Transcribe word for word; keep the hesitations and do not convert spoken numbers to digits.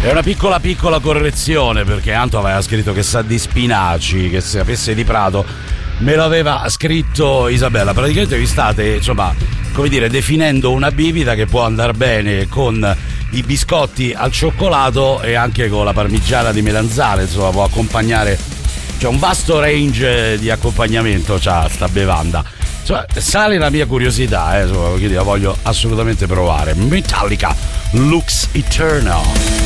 È una piccola piccola correzione, perché Anto aveva scritto che sa di spinaci, che sapesse di prato. Me lo aveva scritto Isabella. Praticamente vi state, insomma, come dire, definendo una bibita che può andare bene con i biscotti al cioccolato e anche con la parmigiana di melanzane, insomma, può accompagnare. C'è un vasto range di accompagnamento, c'ha sta bevanda. Insomma, sale la mia curiosità, eh, insomma, quindi la voglio assolutamente provare. Metallica, Lux Eternal.